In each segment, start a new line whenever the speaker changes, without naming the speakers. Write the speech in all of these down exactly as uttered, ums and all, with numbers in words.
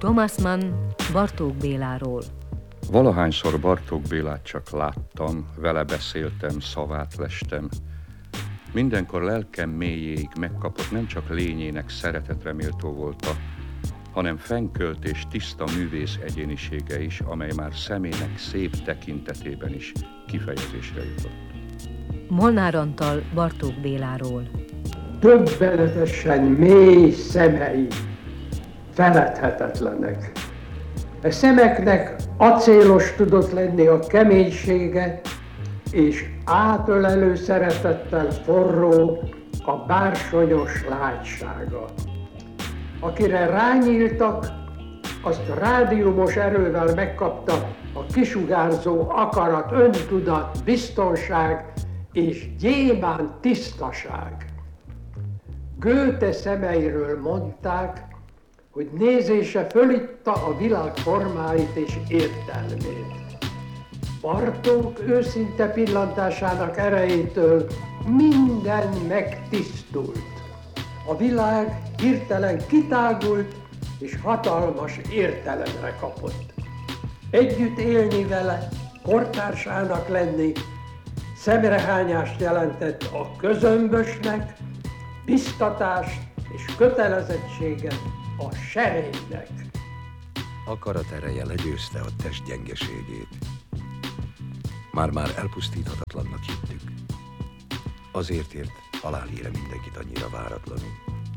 Thomas Mann Bartók Béláról.
Valahányszor Bartók Bélát csak láttam, vele beszéltem, szavát lestem. Mindenkor lelkem mélyéig megkapott, nem csak lényének szeretetre méltó volta, hanem fenkölt és tiszta művész egyénisége is, amely már szemének szép tekintetében is kifejezésre jutott.
Molnár Antal Bartók Béláról.
Döbbenetesen mély szemei, feledhetetlenek. A szemeknek acélos tudott lenni a keménysége, és átölelő szeretettel forró a bársonyos lágysága. Akire rányíltak, azt rádiumos erővel megkapta a kisugárzó akarat, öntudat, biztonság és gyémánt tisztaság. Goethe szemeiről mondták, hogy nézése fölitta a világ formáit és értelmét. Bartók őszinte pillantásának erejétől minden megtisztult. A világ hirtelen kitágult és hatalmas értelemre kapott. Együtt élni vele, kortársának lenni, szemrehányást jelentett a közömbösnek, biztatást és kötelezettséget a serénynek.
Akarat ereje legyőzte a test gyengeségét. Már-már elpusztíthatatlannak hittük. Azért ért halálhíre mindenkit annyira váratlanul.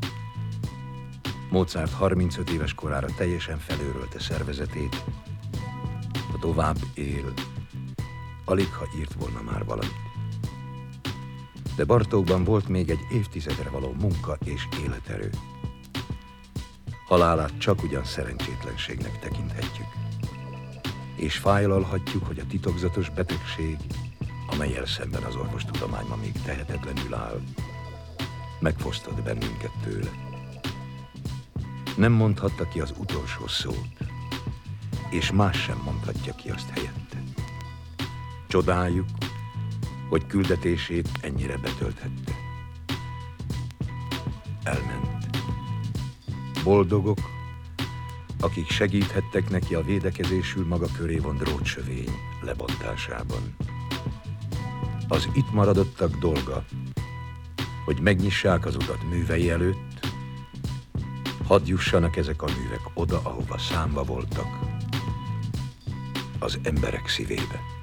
Mozart harmincöt éves korára teljesen felőrölte szervezetét. Ha tovább él, alig ha írt volna már valamit. De Bartókban volt még egy évtizedre való munka és életerő. Halálát csak ugyan szerencsétlenségnek tekinthetjük. És fájlalhatjuk, hogy a titokzatos betegség, amellyel szemben az orvostudomány ma még tehetetlenül áll, megfosztott bennünket tőle. Nem mondhatta ki az utolsó szót, és más sem mondhatja ki azt helyette. Csodáljuk, hogy küldetését ennyire betölthette. Elment. Boldogok, akik segíthettek neki a védekezésül maga köré von drótsövény lebontásában. Az itt maradottak dolga, hogy megnyissák az utat művei előtt, hadd jussanak ezek a művek oda, ahova számba voltak, az emberek szívébe.